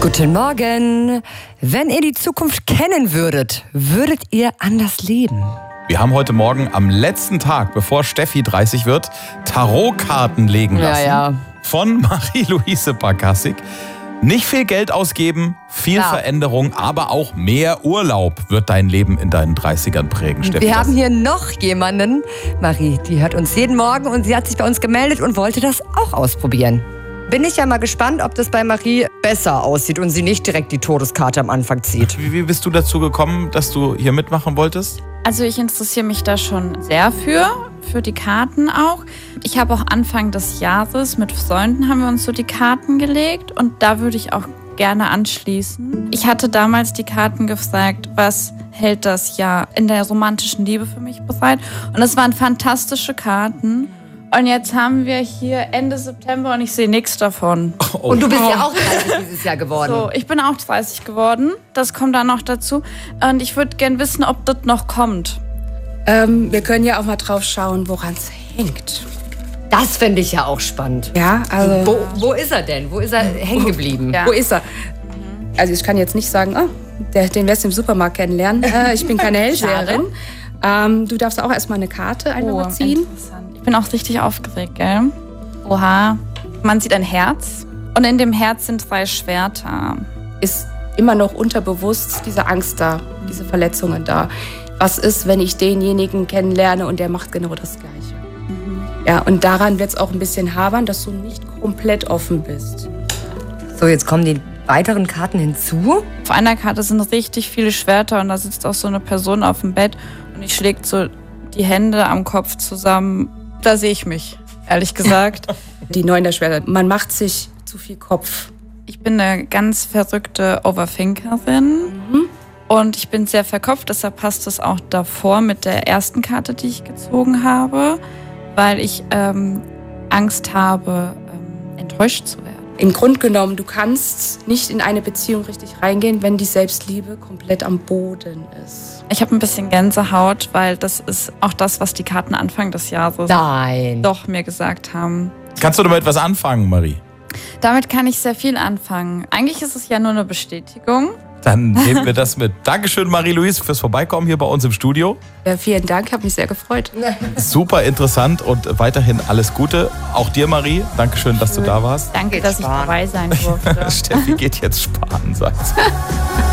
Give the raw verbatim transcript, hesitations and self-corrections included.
Guten Morgen. Wenn ihr die Zukunft kennen würdet, würdet ihr anders leben? Wir haben heute Morgen am letzten Tag, bevor Steffi dreißig wird, Tarotkarten legen lassen. Ja, ja. Von Marie-Louise Barkassig. Nicht viel Geld ausgeben, viel ja. Veränderung, aber auch mehr Urlaub wird dein Leben in deinen dreißigern prägen, Steffi. Wir haben hier noch jemanden, Marie, die hört uns jeden Morgen und sie hat sich bei uns gemeldet und wollte das auch ausprobieren. Bin ich ja mal gespannt, ob das bei Marie besser aussieht und sie nicht direkt die Todeskarte am Anfang zieht. Wie, wie bist du dazu gekommen, dass du hier mitmachen wolltest? Also ich interessiere mich da schon sehr für, für die Karten auch. Ich habe auch Anfang des Jahres mit Freunden haben wir uns so die Karten gelegt und da würde ich auch gerne anschließen. Ich hatte damals die Karten gefragt, was hält das Jahr in der romantischen Liebe für mich bereit? Und es waren fantastische Karten. Und jetzt haben wir hier Ende September und ich sehe nichts davon. Oh. Und du bist ja auch dreißig dieses Jahr geworden. So, ich bin auch dreißig geworden. Das kommt dann noch dazu. Und ich würde gerne wissen, ob das noch kommt. Ähm, wir können ja auch mal drauf schauen, woran es hängt. Das fände ich ja auch spannend. Ja, also... Wo, wo ist er denn? Wo ist er hängen geblieben? Ja. Wo ist er? Also ich kann jetzt nicht sagen, oh, der, den wirst du im Supermarkt kennenlernen. Äh, ich bin keine Hellseherin. ähm, du darfst auch erstmal eine Karte einmal Oh, ziehen. interessant. Ich bin auch richtig aufgeregt, gell? Oha. Man sieht ein Herz und in dem Herz sind zwei Schwerter. Ist immer noch unterbewusst diese Angst da, diese Verletzungen da. Was ist, wenn ich denjenigen kennenlerne und der macht genau das Gleiche? Mhm. Ja, und daran wird es auch ein bisschen habern, dass du nicht komplett offen bist. So, jetzt kommen die weiteren Karten hinzu. Auf einer Karte sind richtig viele Schwerter und da sitzt auch so eine Person auf dem Bett und die schlägt so die Hände am Kopf zusammen. Da sehe ich mich, ehrlich gesagt. Die Neun der Schwerter. Man macht sich zu viel Kopf. Ich bin eine ganz verrückte Overthinkerin mhm. und ich bin sehr verkopft, deshalb passt es auch davor mit der ersten Karte, die ich gezogen habe, weil ich ähm, Angst habe, ähm, enttäuscht zu werden. Im Grunde genommen, du kannst nicht in eine Beziehung richtig reingehen, wenn die Selbstliebe komplett am Boden ist. Ich habe ein bisschen Gänsehaut, weil das ist auch das, was die Karten Anfang des Jahres Nein. doch mir gesagt haben. Kannst du damit etwas anfangen, Marie? Damit kann ich sehr viel anfangen. Eigentlich ist es ja nur eine Bestätigung. Dann nehmen wir das mit. Dankeschön, Marie-Louise, fürs Vorbeikommen hier bei uns im Studio. Ja, vielen Dank, habe mich sehr gefreut. Super interessant und weiterhin alles Gute. Auch dir, Marie. Dankeschön, dass du da warst. Danke, dass ich dabei sein durfte. Steffi geht jetzt sparen, sagt sie.